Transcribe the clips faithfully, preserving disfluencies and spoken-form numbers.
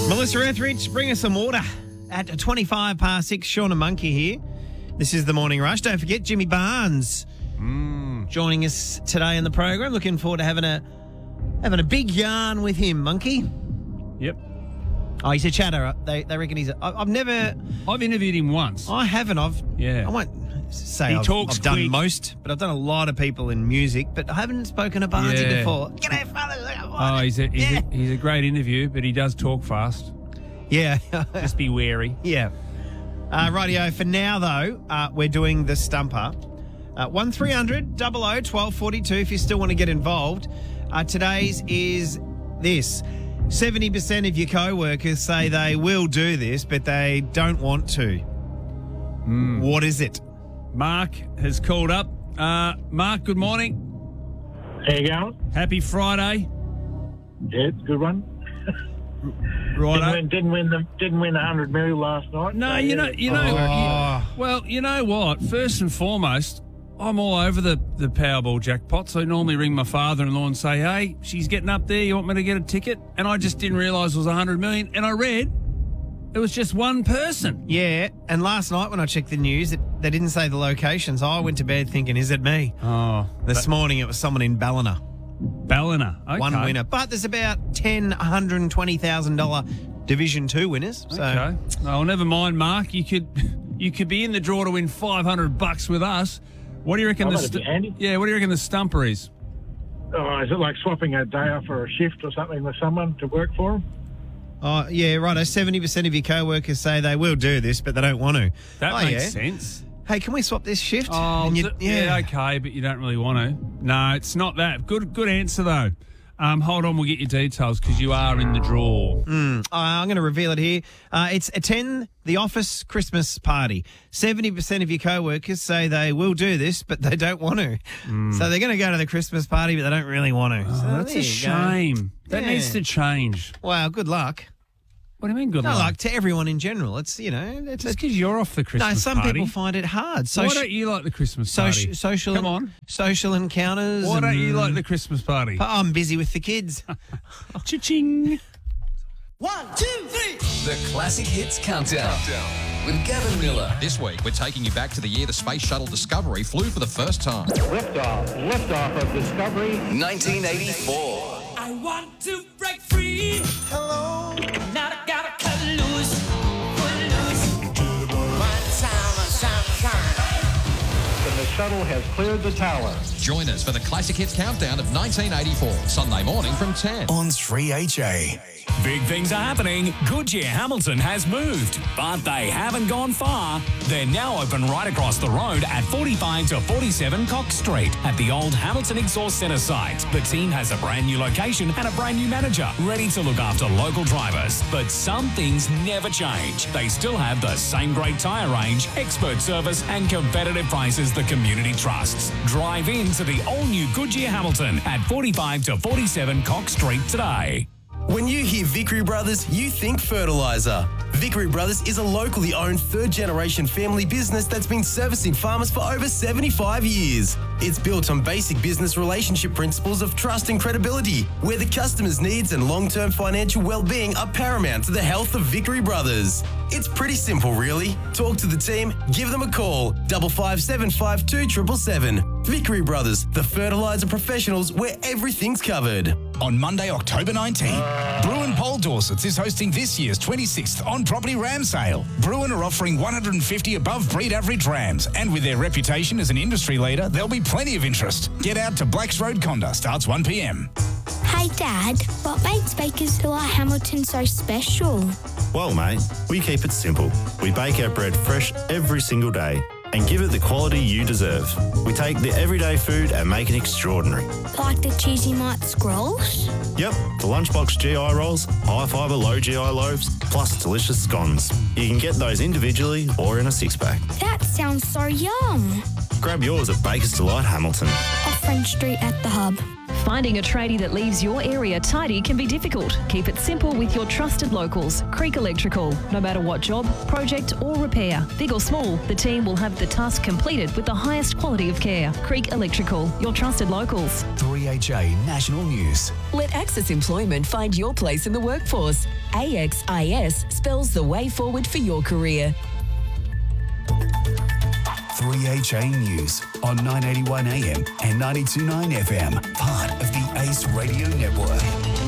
Melissa Etheridge, bring us some water. At twenty-five past six, Sean and Monkey here. This is the Morning Rush. Don't forget Jimmy Barnes Mm. joining us today in the program. Looking forward to having a having a big yarn with him, Monkey. Yep. Oh, he's a chatterer. They they reckon he's. A, I- I've never. I've interviewed him once. I haven't. I've. Yeah. I won't say He I've, talks I've done quick. most, but I've done a lot of people in music. But I haven't spoken to Barnesy Yeah. before. G'day, fellas. Oh, he's a, he's, Yeah. a, he's a great interview, but he does talk fast. Yeah. Just be wary. Yeah. Uh, rightio. For now, though, uh, we're doing the stumper. Uh, one three hundred double oh twelve forty-two if you still want to get involved. Uh, today's is this. seventy percent of your co-workers say they will do this, but they don't want to. Mm. What is it? Mark has called up. Uh, Mark, good morning. How you going? Happy Friday. Yeah, good one. Didn't Righto. win, didn't win the didn't win the hundred mil last night. No, so, you know, yeah. you know. Oh. you- well, you know what? First and foremost, I'm all over the the Powerball jackpot. So I normally ring my father-in-law and say, "Hey, she's getting up there. You want me to get a ticket?" And I just didn't realise it was a hundred million. And I read it was just one person. Yeah, and last night when I checked the news, it, they didn't say the locations. I went to bed thinking, is it me? Oh, This morning it was someone in Ballina. Ballina. Okay. One winner. But there's about ten, one hundred twenty thousand dollars Division two winners. So Okay. Oh, never mind, Mark. You could you could be in the draw to win five hundred bucks with us. What do you reckon Oh, the that'd be handy. Yeah, what do you reckon the stumper is? Oh, is it like swapping a day off for a shift or something with someone to work for them? Oh, yeah, righto. seventy percent of your co-workers say they will do this, but they don't want to. That oh, makes yeah. sense. Hey, can we swap this shift? Oh, And you- th- yeah. okay, but you don't really want to. No, it's not that. Good good answer, though. Um, hold on, we'll get your details because you are in the draw. Mm, uh, I'm going to reveal it here. Uh, it's attend the office Christmas party. seventy percent of your co-workers say they will do this, but they don't want to. So they're going to go to the Christmas party, but they don't really want to. So Oh, that's there a you go. shame. That Yeah. needs to change. Wow, good luck. What do you mean good No, luck? like to everyone in general. It's, you know, it's Just because you're off the Christmas no, some party. people find it hard. Why Soci- don't you like the Christmas party? Soci- social, Come on. social encounters. Why don't you and- like the Christmas party? Oh, I'm busy with the kids. Cha-ching. One, two, three. The Classic Hits Countdown with Gavin Miller. This week, we're taking you back to the year the Space Shuttle Discovery flew for the first time. Liftoff, liftoff of Discovery. nineteen eighty-four. I want to break free. Hello. Now I gotta cut loose. Cut loose. One time, sunshine. And the shuttle has cleared the tower. Join us for the Classic Hits Countdown of nineteen eighty-four, Sunday morning from ten. On three H A. Big things are happening. Goodyear Hamilton has moved, but they haven't gone far. They're now open right across the road at forty-five to forty-seven Cox Street at the old Hamilton Exhaust Centre site. The team has a brand new location and a brand new manager ready to look after local drivers. But some things never change. They still have the same great tyre range, expert service and competitive prices the community trusts. Drive into the all-new Goodyear Hamilton at forty-five to forty-seven Cox Street today. When you hear Vickery Brothers, you think fertiliser. Vickery Brothers is a locally owned third-generation family business that's been servicing farmers for over seventy-five years. It's built on basic business relationship principles of trust and credibility, where the customer's needs and long-term financial well-being are paramount to the health of Vickery Brothers. It's pretty simple, really. Talk to the team, give them a call, double five seven five two triple seven. Vickery Brothers, the fertiliser professionals where everything's covered. On Monday, October nineteenth, Bruin Paul Dorsets is hosting this year's twenty-sixth on-property ram sale. Bruin are offering one hundred fifty above breed average rams, and with their reputation as an industry leader, there'll be plenty of interest. Get out to Blacks Road Conda, starts one p m. Hey Dad, what makes Bakers Hill Hamilton so special? Well, mate, we keep it simple. We bake our bread fresh every single day and give it the quality you deserve. We take the everyday food and make it extraordinary. Like the cheesy mite scrolls? Yep, the Lunchbox G I rolls, high fibre, low G I loaves, plus delicious scones. You can get those individually or in a six-pack. That sounds so yum. Grab yours at Baker's Delight Hamilton. Off French Street at the Hub. Finding a tradie that leaves your area tidy can be difficult. Keep it simple with your trusted locals, Creek Electrical. No matter what job, project or repair, big or small, the team will have the task completed with the highest quality of care. Creek Electrical, your trusted locals. three H A National News. Let Access Employment find your place in the workforce. A X I S spells the way forward for your career. three H A News on nine eighty-one A M and ninety-two point nine F M, part of the Ace Radio Network.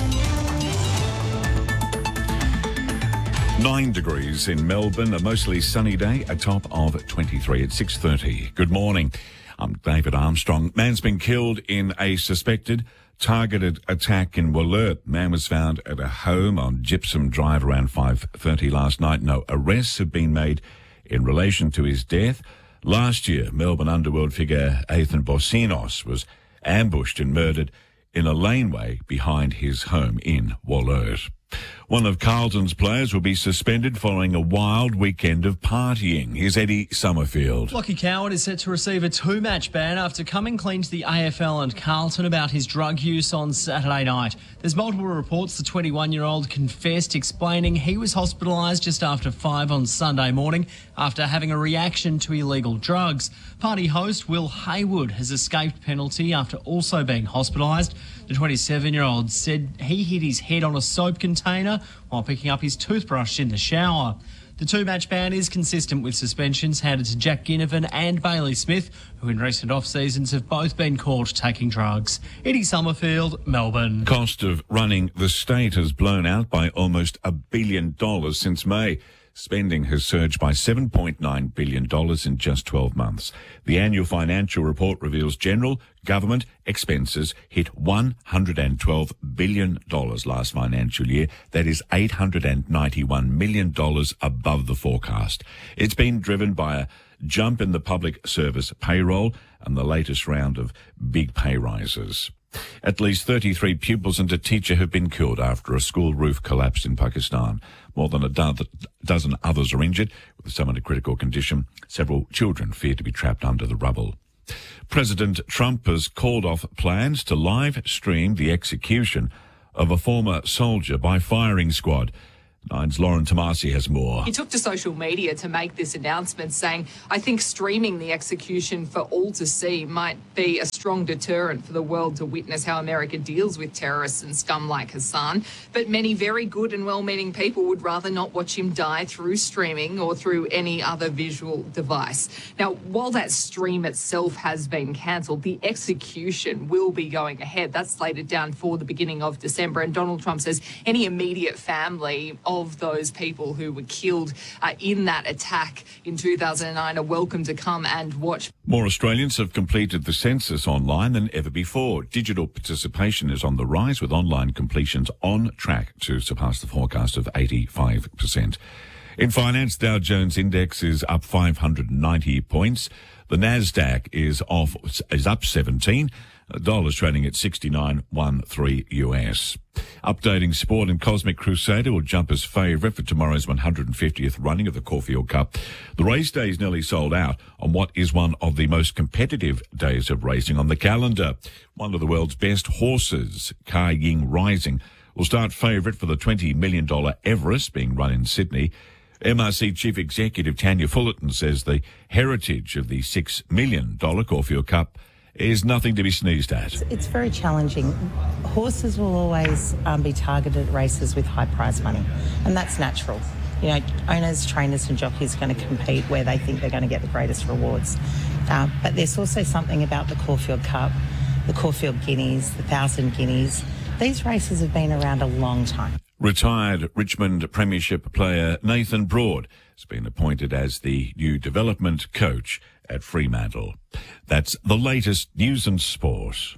Nine degrees in Melbourne, a mostly sunny day, a top of twenty-three at six thirty. Good morning. I'm David Armstrong. Man's been killed in a suspected targeted attack in Wollert. Man was found at a home on Gypsum Drive around five thirty last night. No arrests have been made in relation to his death. Last year, Melbourne underworld figure Ethan Bosinos was ambushed and murdered in a laneway behind his home in Wollert. One of Carlton's players will be suspended following a wild weekend of partying. Here's Eddie Summerfield. Lockie Coward is set to receive a two-match ban after coming clean to the A F L and Carlton about his drug use on Saturday night. There's multiple reports the twenty-one-year-old confessed, explaining he was hospitalised just after five on Sunday morning after having a reaction to illegal drugs. Party host Will Haywood has escaped penalty after also being hospitalised. The twenty-seven-year-old said he hit his head on a soap container while picking up his toothbrush in the shower. The two-match ban is consistent with suspensions handed to Jack Ginnivan and Bailey Smith, who in recent off-seasons have both been caught taking drugs. Eddie Summerfield, Melbourne. Cost of running the state has blown out by almost a billion dollars since May. Spending has surged by seven point nine billion dollars in just twelve months. The annual financial report reveals general government expenses hit one hundred twelve billion dollars last financial year. That is eight hundred ninety-one million dollars above the forecast. It's been driven by a jump in the public service payroll and the latest round of big pay rises. At least thirty-three pupils and a teacher have been killed after a school roof collapsed in Pakistan. More than a do- dozen others are injured, with some in a critical condition. Several children fear to be trapped under the rubble. President Trump has called off plans to live stream the execution of a former soldier by firing squad. Nine's Lauren Tomasi has more. He took to social media to make this announcement, saying, I think streaming the execution for all to see might be a strong deterrent for the world to witness how America deals with terrorists and scum like Hassan. But many very good and well-meaning people would rather not watch him die through streaming or through any other visual device. Now, while that stream itself has been cancelled, the execution will be going ahead. That's slated down for the beginning of December. And Donald Trump says any immediate family of those people who were killed uh, in that attack in two thousand nine are welcome to come and watch. More Australians have completed the census online than ever before. Digital participation is on the rise, with online completions on track to surpass the forecast of eighty-five percent. In finance, Dow Jones index is up five hundred ninety points. The Nasdaq is off is up seventeen. The dollar's trading at sixty-nine thirteen U S. Updating sport, and Cosmic Crusader will jump as favourite for tomorrow's one hundred fiftieth running of the Caulfield Cup. The race day is nearly sold out on what is one of the most competitive days of racing on the calendar. One of the world's best horses, Kai Ying Rising, will start favourite for the twenty million dollars Everest being run in Sydney. M R C Chief Executive Tanya Fullerton says the heritage of the six million dollars Caulfield Cup is nothing to be sneezed at. It's very challenging. Horses will always um, be targeted at races with high prize money, and that's natural. You know, owners, trainers and jockeys are going to compete where they think they're going to get the greatest rewards. Uh, but there's also something about the Caulfield Cup, the Caulfield Guineas, the Thousand Guineas. These races have been around a long time. Retired Richmond Premiership player Nathan Broad has been appointed as the new development coach at Fremantle. That's the latest news and sport.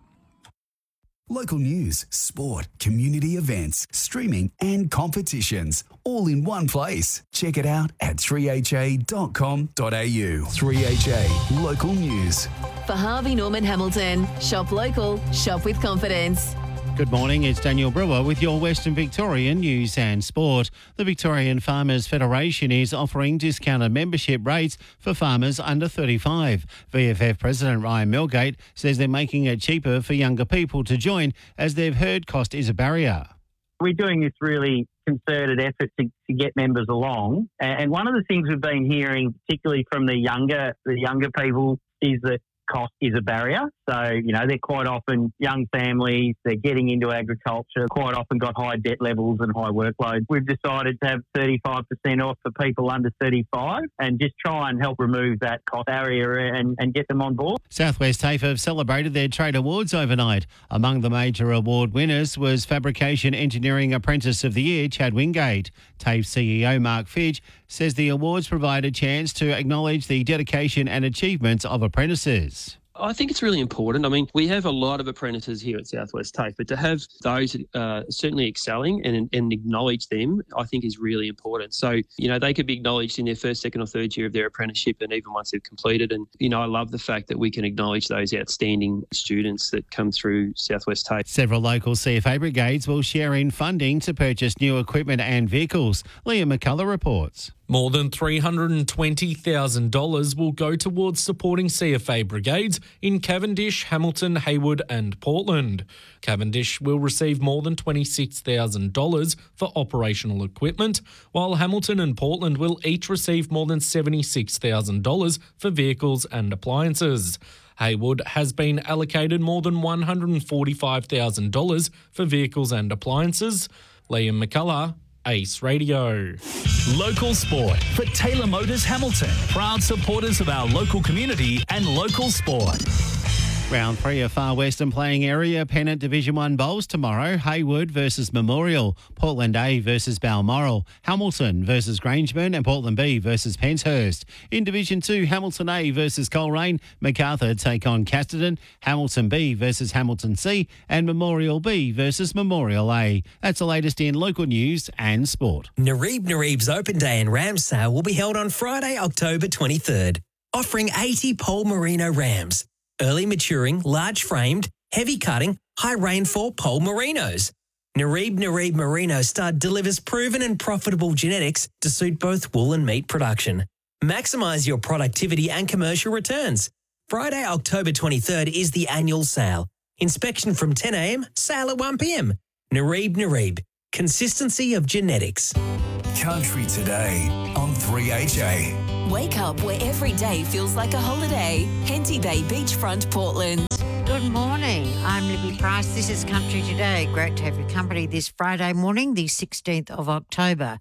Local news, sport, community events, streaming and competitions, all in one place. Check it out at three h a dot com dot a u. three H A Local News. For Harvey Norman Hamilton, shop local, shop with confidence. Good morning, it's Daniel Brewer with your Western Victorian news and sport. The Victorian Farmers Federation is offering discounted membership rates for farmers under thirty-five. V F F President Ryan Milgate says they're making it cheaper for younger people to join as they've heard cost is a barrier. We're doing this really concerted effort to, to get members along. And one of the things we've been hearing, particularly from the younger the younger people, is that cost is a barrier. So, you know, they're quite often young families, they're getting into agriculture, quite often got high debt levels and high workload. We've decided to have thirty-five percent off for people under thirty-five and just try and help remove that cost barrier and, and get them on board. Southwest TAFE have celebrated their trade awards overnight. Among the major award winners was Fabrication Engineering Apprentice of the Year, Chad Wingate. TAFE C E O Mark Fidge says the awards provide a chance to acknowledge the dedication and achievements of apprentices. I think it's really important. I mean, we have a lot of apprentices here at Southwest TAFE, but to have those uh, certainly excelling and, and acknowledge them, I think is really important. So, you know, they could be acknowledged in their first, second or third year of their apprenticeship and even once they've completed. And, you know, I love the fact that we can acknowledge those outstanding students that come through Southwest TAFE. Several local C F A brigades will share in funding to purchase new equipment and vehicles. Liam McCullough reports. More than three hundred twenty thousand dollars will go towards supporting C F A brigades in Cavendish, Hamilton, Hayward and Portland. Cavendish will receive more than twenty-six thousand dollars for operational equipment, while Hamilton and Portland will each receive more than seventy-six thousand dollars for vehicles and appliances. Hayward has been allocated more than one hundred forty-five thousand dollars for vehicles and appliances. Liam McCullough, Ace Radio. Local sport for Taylor Motors Hamilton. Proud supporters of our local community and local sport. Round three of Far Western playing area Pennant Division one bowls tomorrow. Hayward versus Memorial, Portland A versus Balmoral, Hamilton versus Grangeman and Portland B versus Penshurst. In Division two, Hamilton A versus Coleraine, Macarthur take on Casterton, Hamilton B versus Hamilton C and Memorial B versus Memorial A. That's the latest in local news and sport. Nareeb Nareeb's Open Day and Ram Sale will be held on Friday, October twenty-third, offering eighty Pole Merino rams. Early maturing, large framed, heavy cutting, high rainfall Pole Merinos. Nareeb Nareeb Merino Stud delivers proven and profitable genetics to suit both wool and meat production. Maximise your productivity and commercial returns. Friday, October twenty-third is the annual sale. Inspection from ten a m, sale at one p m. Nareeb Nareeb, consistency of genetics. Country Today on three H A. Wake up where every day feels like a holiday. Henty Bay Beachfront, Portland. Good morning. I'm Libby Price. This is Country Today. Great to have your company this Friday morning, the sixteenth of October.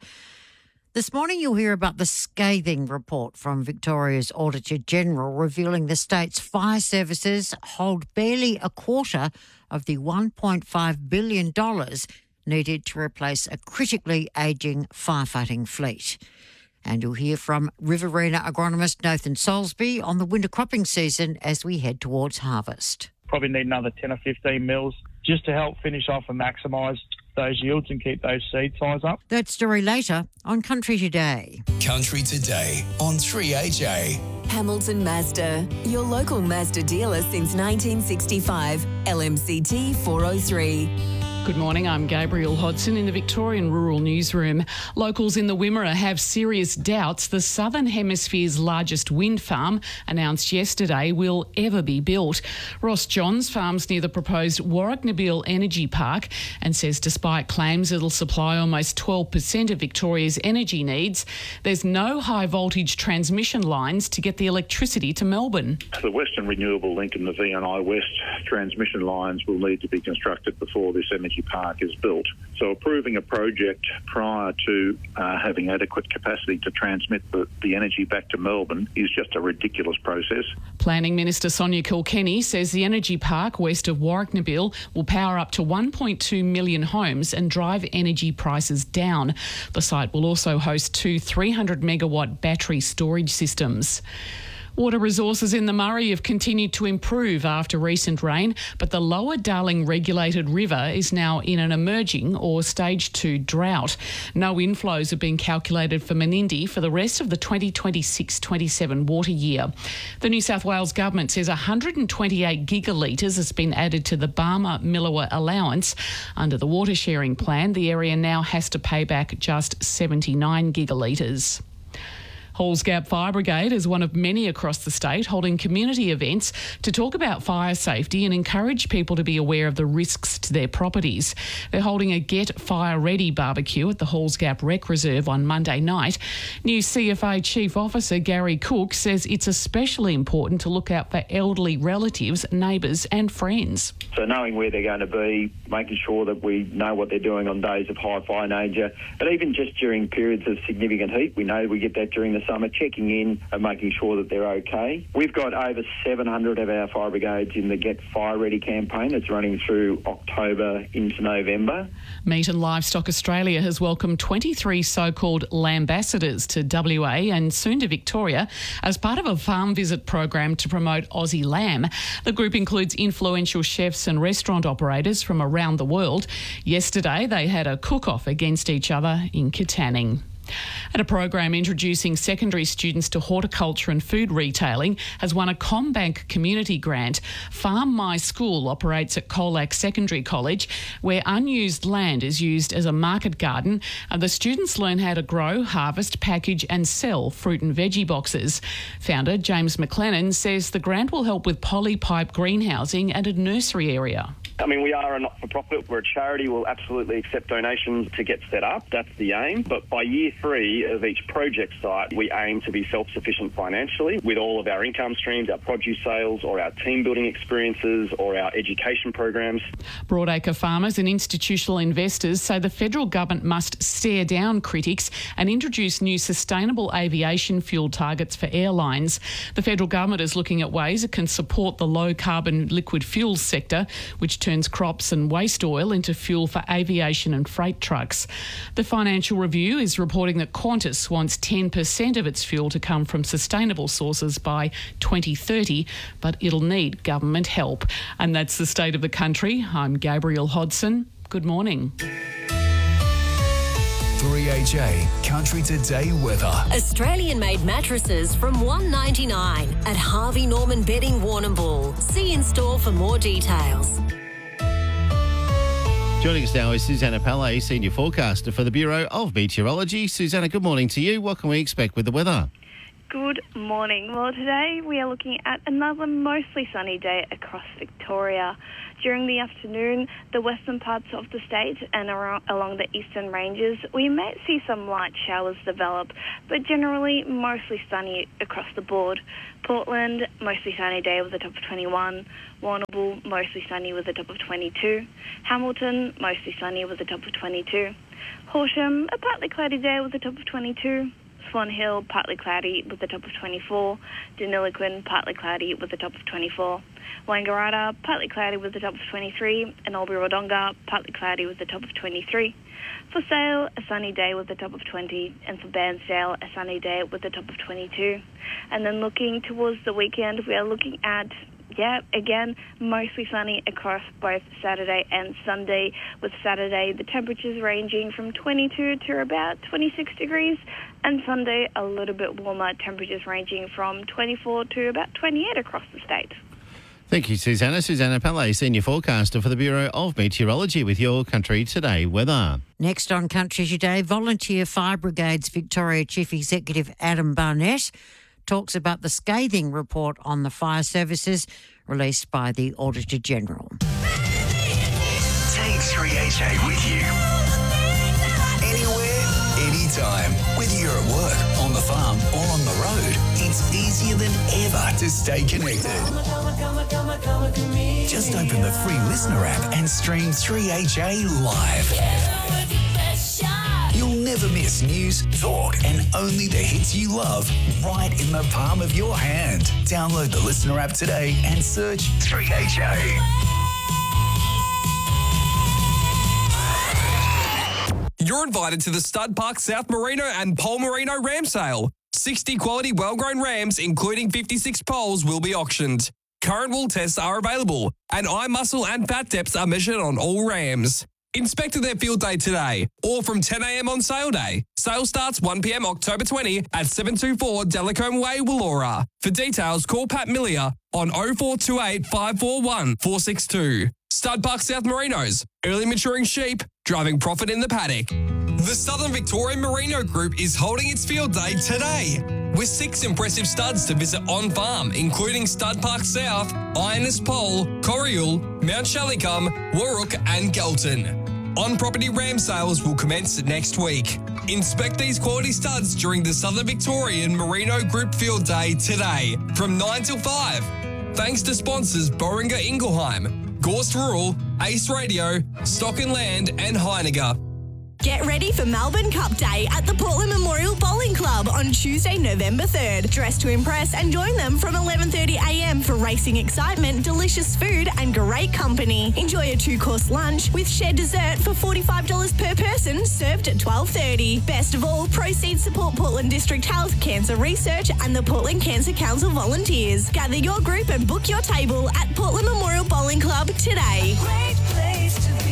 This morning you'll hear about the scathing report from Victoria's Auditor General revealing the state's fire services hold barely a quarter of the one point five billion dollars needed to replace a critically ageing firefighting fleet. And you'll hear from Riverina agronomist Nathan Soulsby on the winter cropping season as we head towards harvest. Probably need another ten or fifteen mils just to help finish off and maximise those yields and keep those seed size up. That story later on Country Today. Country Today on three H A. Hamilton Mazda, your local Mazda dealer since nineteen sixty-five. L M C T four oh three. Good morning, I'm Gabriel Hodson in the Victorian Rural Newsroom. Locals in the Wimmera have serious doubts the Southern Hemisphere's largest wind farm, announced yesterday, will ever be built. Ross Johns farms near the proposed Warracknabeal Energy Park and says despite claims it'll supply almost twelve percent of Victoria's energy needs, there's no high voltage transmission lines to get the electricity to Melbourne. The Western Renewable Link and the V and I West transmission lines will need to be constructed before this energy park is built. So approving a project prior to uh, having adequate capacity to transmit the, the energy back to Melbourne is just a ridiculous process. Planning Minister Sonia Kilkenny says the energy park west of Warracknabeal will power up to one point two million homes and drive energy prices down. The site will also host two three hundred megawatt battery storage systems. Water resources in the Murray have continued to improve after recent rain, but the lower Darling regulated river is now in an emerging or stage two drought. No inflows have been calculated for Menindee for the rest of the twenty twenty-six twenty-seven water year. The New South Wales government says one hundred twenty-eight gigalitres has been added to the Barmer-Millewa allowance. Under the water sharing plan, the area now has to pay back just seventy-nine gigalitres. Halls Gap Fire Brigade is one of many across the state holding community events to talk about fire safety and encourage people to be aware of the risks to their properties. They're holding a Get Fire Ready barbecue at the Halls Gap Rec Reserve on Monday night. New C F A Chief Officer Gary Cook says it's especially important to look out for elderly relatives, neighbours and friends. So knowing where they're going to be, making sure that we know what they're doing on days of high fire danger, but even just during periods of significant heat, we know we get that during the summer, checking in and making sure that they're okay. We've got over seven hundred of our fire brigades in the Get Fire Ready campaign that's running through October into November. Meat and Livestock Australia has welcomed twenty-three so-called lambassadors to W A and soon to Victoria as part of a farm visit program to promote Aussie lamb. The group includes influential chefs and restaurant operators from around the world. Yesterday, they had a cook-off against each other in Katanning. And a program introducing secondary students to horticulture and food retailing has won a CommBank community grant. Farm My School operates at Colac Secondary College, where unused land is used as a market garden, and the students learn how to grow, harvest, package and sell fruit and veggie boxes. Founder James McLennan says the grant will help with polypipe greenhousing and a nursery area. I mean, we are a not-for-profit. We're a charity. We'll absolutely accept donations to get set up. That's the aim. But by year three of each project site, we aim to be self-sufficient financially with all of our income streams, our produce sales or our team-building experiences or our education programs. Broadacre farmers and institutional investors say the federal government must stare down critics and introduce new sustainable aviation fuel targets for airlines. The federal government is looking at ways it can support the low-carbon liquid fuels sector, which turns crops and waste oil into fuel for aviation and freight trucks. The Financial Review is reporting that Qantas wants ten percent of its fuel to come from sustainable sources by twenty thirty, but it'll need government help. And that's the state of the country. I'm Gabrielle Hodson. Good morning. three H A Country Today weather. Australian-made mattresses from one ninety-nine at Harvey Norman Bedding Warrnambool. See in store for more details. Joining us now is Susanna Pallet, Senior Forecaster for the Bureau of Meteorology. Susanna, good morning to you. What can we expect with the weather? Good morning. Well, today we are looking at another mostly sunny day across Victoria. During the afternoon, the western parts of the state and around, along the eastern ranges, we might see some light showers develop, but generally mostly sunny across the board. Portland, mostly sunny day with a top of twenty-one. Warrnambool, mostly sunny with a top of twenty-two. Hamilton, mostly sunny with a top of twenty-two. Horsham, a partly cloudy day with a top of twenty-two. Swan Hill, partly cloudy with a top of twenty-four. Deniliquin, partly cloudy with a top of twenty-four. Wangaratta, partly cloudy with a top of twenty-three. And Albury-Wodonga, partly cloudy with a top of twenty-three. For Sale, a sunny day with a top of twenty. And for Bairnsdale, a sunny day with a top of twenty-two. And then looking towards the weekend, we are looking at Yeah, again, mostly sunny across both Saturday and Sunday, with Saturday the temperatures ranging from twenty-two to about twenty-six degrees, and Sunday a little bit warmer, temperatures ranging from twenty-four to about twenty-eight across the state. Thank you, Susanna. Susanna Pallet, Senior Forecaster for the Bureau of Meteorology with your Country Today weather. Next on Country Today, Volunteer Fire Brigades Victoria Chief Executive Adam Barnett talks about the scathing report on the fire services released by the Auditor General. Take three H A with you. Anywhere, anytime. Whether you're at work, on the farm or on the road, it's easier than ever to stay connected. Just open the free Listener app and stream three H A live. You'll never miss news, talk, and only the hits you love right in the palm of your hand. Download the Listener app today and search three H A. You're invited to the Stud Park South Merino and Pole Merino Ram Sale. sixty quality well-grown rams, including fifty-six poles, will be auctioned. Current wool tests are available, and eye muscle and fat depths are measured on all rams. Inspect at their field day today, or from ten a.m. on sale day. Sale starts one p.m. October twentieth at seven two four Delacombe Way, Wollora. For details, call Pat Millier on oh four two eight, five four one, four six two. Stud Park South Merinos, early maturing sheep, driving profit in the paddock. The Southern Victorian Merino Group is holding its field day today, with six impressive studs to visit on farm, including Stud Park South, Ironess Pole, Corriel, Mount Shallicum, Warrook and Galton. On-property ram sales will commence next week. Inspect these quality studs during the Southern Victorian Merino Group Field Day today from nine till five. Thanks to sponsors Boehringer Ingelheim, Gorst Rural, Ace Radio, Stock and Land and Heiniger. Get ready for Melbourne Cup Day at the Portland Memorial Bowling Club on Tuesday, November third. Dress to impress and join them from eleven thirty a.m. for racing excitement, delicious food and great company. Enjoy a two-course lunch with shared dessert for forty-five dollars per person, served at twelve thirty. Best of all, proceeds support Portland District Health, Cancer Research and the Portland Cancer Council volunteers. Gather your group and book your table at Portland Memorial Bowling Club today. Great place to be.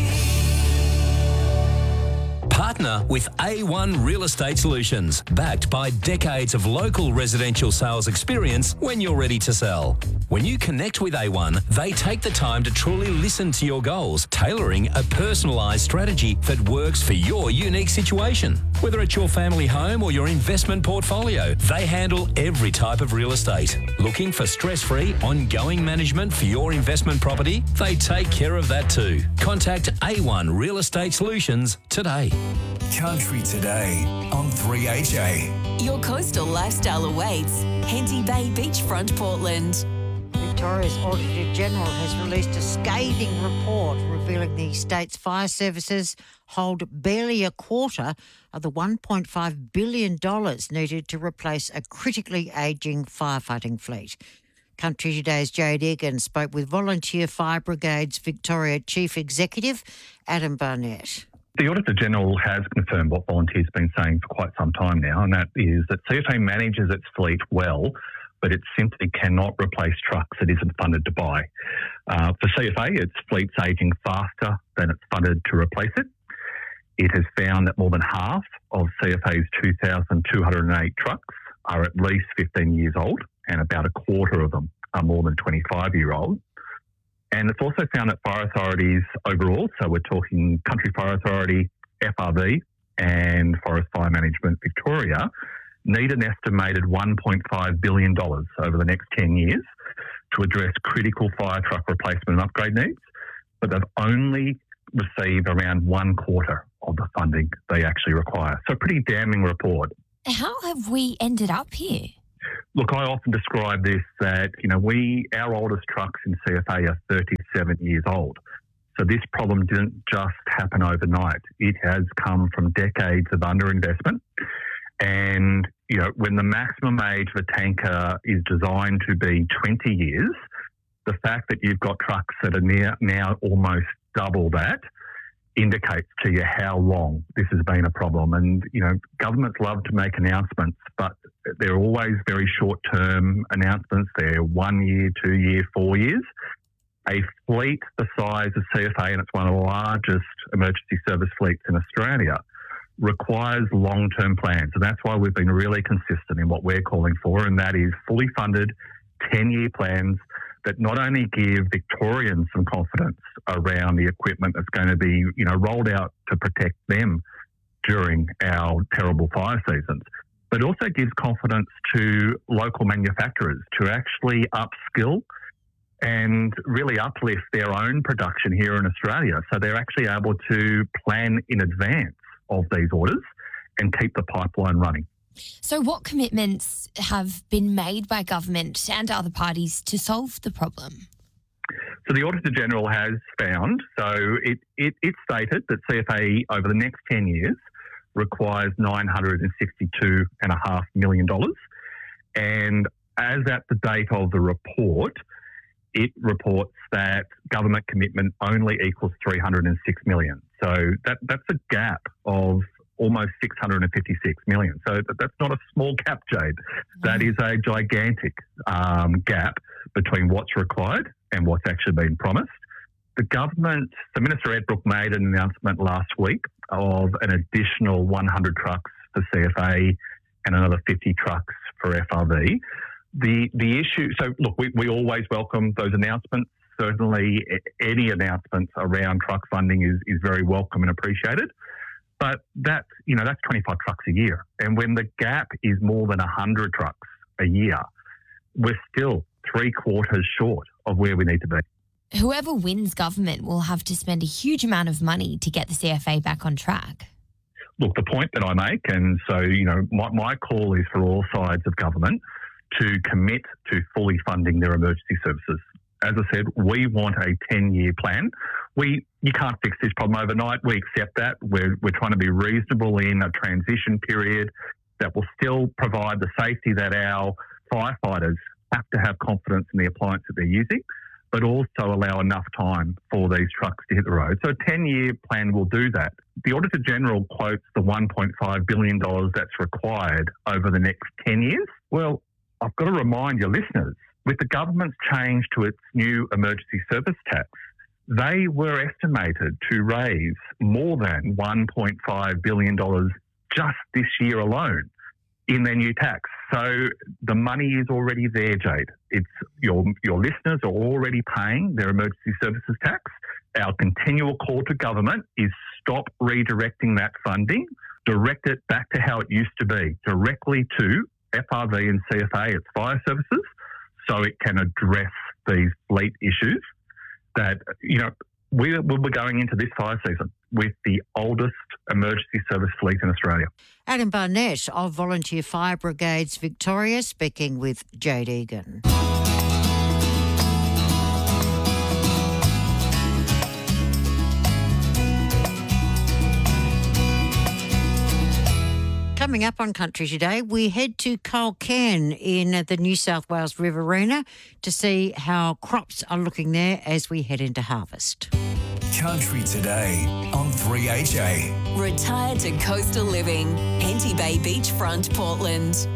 Partner with A one Real Estate Solutions, backed by decades of local residential sales experience when you're ready to sell. When you connect with A one, they take the time to truly listen to your goals, tailoring a personalised strategy that works for your unique situation. Whether it's your family home or your investment portfolio, they handle every type of real estate. Looking for stress-free, ongoing management for your investment property? They take care of that too. Contact A one Real Estate Solutions today. Country Today on three H A. Your coastal lifestyle awaits. Henty Bay Beachfront, Portland. Victoria's Auditor General has released a scathing report revealing the state's fire services hold barely a quarter of the one point five billion dollars needed to replace a critically ageing firefighting fleet. Country Today's Jade Egan spoke with Volunteer Fire Brigade's Victoria Chief Executive, Adam Barnett. The Auditor General has confirmed what Volunteer's been saying for quite some time now, and that is that C F A manages its fleet well, but it simply cannot replace trucks it isn't funded to buy. Uh, for C F A, its fleet's ageing faster than it's funded to replace it. It has found that more than half of C F A's two thousand two hundred eight trucks are at least fifteen years old, and about a quarter of them are more than twenty-five year old. And it's also found that fire authorities overall, so we're talking Country Fire Authority, F R V and Forest Fire Management Victoria, need an estimated one point five billion dollars over the next ten years to address critical fire truck replacement and upgrade needs, but they've only received around one quarter of the funding they actually require. So a pretty damning report. How have we ended up here? Look, I often describe this that, you know, we, our oldest trucks in C F A are thirty-seven years old. So this problem didn't just happen overnight. It has come from decades of underinvestment. And, you know, when the maximum age of a tanker is designed to be twenty years, the fact that you've got trucks that are near, now almost double that indicates to you how long this has been a problem. And, you know, governments love to make announcements, but they're always very short-term announcements. They're one year, two year, four years. A fleet the size of C F A, and it's one of the largest emergency service fleets in Australia, requires long-term plans. And that's why we've been really consistent in what we're calling for, and that is fully funded ten-year plans that not only give Victorians some confidence around the equipment that's going to be, you know, rolled out to protect them during our terrible fire seasons, but also gives confidence to local manufacturers to actually upskill and really uplift their own production here in Australia. So they're actually able to plan in advance of these orders and keep the pipeline running. So what commitments have been made by government and other parties to solve the problem? So the Auditor General has found, so it, it, it stated that C F A over the next ten years requires nine hundred sixty-two point five million dollars. And as at the date of the report, it reports that government commitment only equals three hundred six million dollars. So that, that's a gap of almost six hundred fifty-six million. So that's not a small gap, Jade. That is a gigantic um, gap between what's required and what's actually been promised. The government, so Minister Ed Brooke made an announcement last week of an additional one hundred trucks for C F A and another fifty trucks for F R V. The the issue, so look, we, we always welcome those announcements. Certainly any announcements around truck funding is, is very welcome and appreciated. But that's, you know, that's twenty-five trucks a year. And when the gap is more than one hundred trucks a year, we're still three quarters short of where we need to be. Whoever wins government will have to spend a huge amount of money to get the C F A back on track. Look, the point that I make, and so, you know, my, my call is for all sides of government to commit to fully funding their emergency services. As I said, we want a ten-year plan. We you can't fix this problem overnight. We accept that. We're we're trying to be reasonable in a transition period that will still provide the safety that our firefighters have to have confidence in the appliance that they're using, but also allow enough time for these trucks to hit the road. So a ten-year plan will do that. The Auditor General quotes the one point five billion dollars that's required over the next ten years. Well, I've got to remind your listeners, with the government's change to its new emergency service tax, they were estimated to raise more than one point five billion dollars just this year alone in their new tax. So the money is already there, Jade. It's your your listeners are already paying their emergency services tax. Our continual call to government is stop redirecting that funding, direct it back to how it used to be, directly to F R V and C F A, its fire services, so it can address these fleet issues that, you know, we're, we're going into this fire season with the oldest emergency service fleet in Australia. Adam Barnett of Volunteer Fire Brigades Victoria speaking with Jade Egan. Coming up on Country Today, we head to Culcairn in the New South Wales Riverina to see how crops are looking there as we head into harvest. Country Today on three H A. Retire to coastal living. Henty Bay Beachfront, Portland.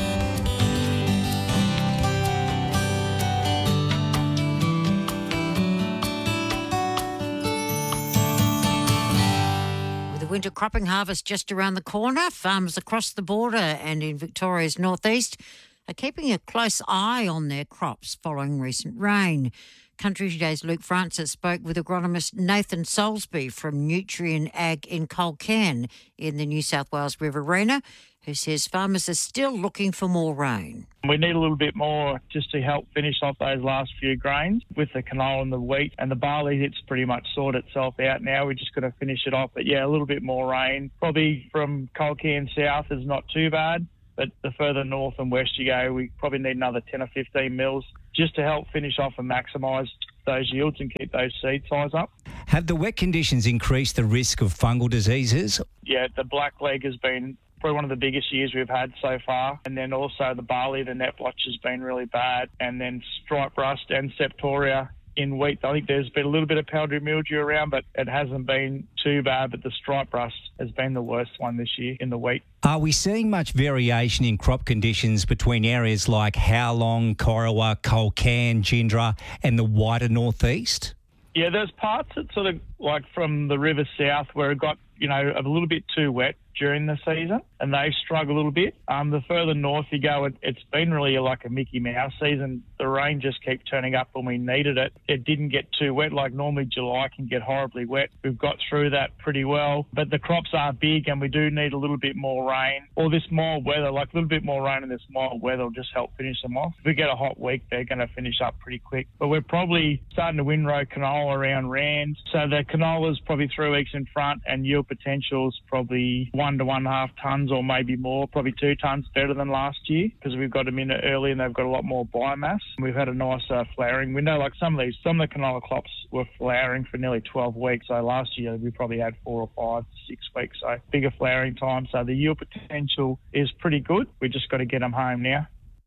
Winter cropping harvest just around the corner. Farmers across the border and in Victoria's northeast are keeping a close eye on their crops following recent rain. Country Today's Luke Francis spoke with agronomist Nathan Soulsby from Nutrien Ag in Culcairn in the New South Wales Riverina, who says farmers are still looking for more rain. We need a little bit more just to help finish off those last few grains. With the canola and the wheat and the barley, it's pretty much sorted itself out now. We're just going to finish it off. But yeah, a little bit more rain. Probably from Culcairn south is not too bad. But the further north and west you go, we probably need another ten or fifteen mils just to help finish off and maximise those yields and keep those seed size up. Have the wet conditions increased the risk of fungal diseases? Yeah, the blackleg has been probably one of the biggest years we've had so far. And then also the barley, the net blotch has been really bad. And then stripe rust and septoria in wheat. I think there's been a little bit of powdery mildew around, but it hasn't been too bad. But the stripe rust has been the worst one this year in the wheat. Are we seeing much variation in crop conditions between areas like Howlong, Corowa, Culcairn, Gindra and the wider northeast? Yeah, there's parts that sort of like from the river south where it got, you know, a little bit too wet during the season and they struggle a little bit. Um, the further north you go, it, it's been really like a Mickey Mouse season. The rain just kept turning up when we needed it. It didn't get too wet. Like normally July can get horribly wet. We've got through that pretty well, but the crops are big and we do need a little bit more rain or this mild weather, like a little bit more rain and this mild weather will just help finish them off. If we get a hot week, they're going to finish up pretty quick. But we're probably starting to windrow canola around Rand. So the canola's probably three weeks in front and yield potential's probably one to one and a half tonnes or maybe more, probably two tonnes better than last year because we've got them in early and they've got a lot more biomass. We've had a nice uh, flowering. We know like some of these, some of the canola crops were flowering for nearly twelve weeks. So last year we probably had four or five, six weeks. So bigger flowering time. So the yield potential is pretty good. We just got to get them home now.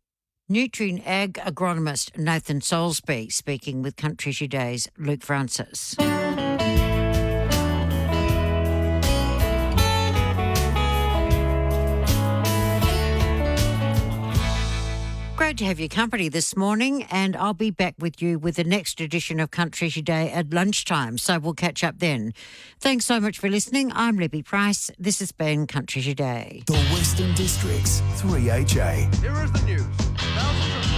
Nutrien Ag agronomist Nathan Soulsby speaking with Country Today's Luke Francis. Great to have your company this morning, and I'll be back with you with the next edition of Country Today at lunchtime, so we'll catch up then. Thanks so much for listening. I'm Libby Price. This has been Country Today. The Western District's three H A. Here is the news. Thousands of